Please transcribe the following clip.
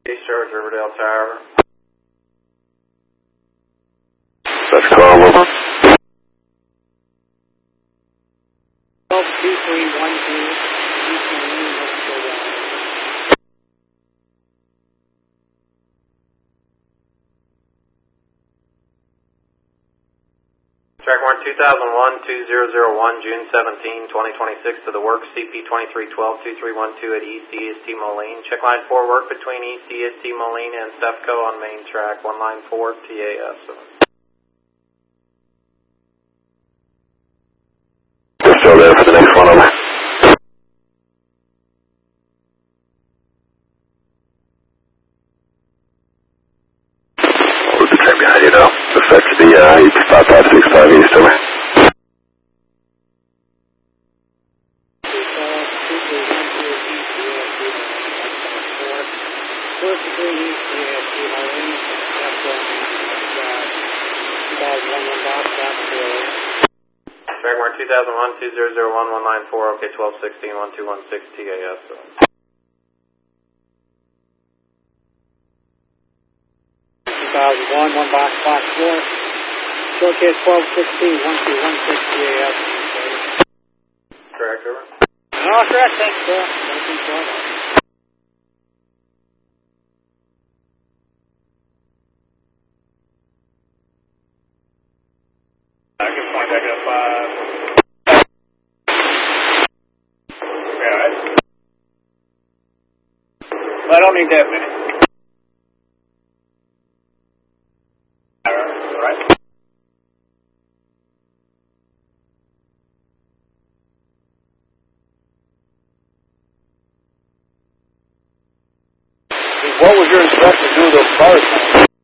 East Charge, Riverdale Tower. That's Carl, over. 122312. Track warrant 2001-2001, June 17, 2026 to the work, CP 2312-2312 at East EST Moline. Check line 4 work between East EST Moline and Stefco on main track, 194 TAS. Just still there for the next one, over. What's the train behind you now? Affects the 5565 East, over. Track warrant 2001-2001-194, OK 1216-1216 TAS. 2001, 1 box, box 4. Showcase 1216-1216 TAS. Correct, over. No, correct, thanks, sir. Thank you, sir. I can find back up 5. Alright. I don't need that many. Alright. What was your instruction to do those cars?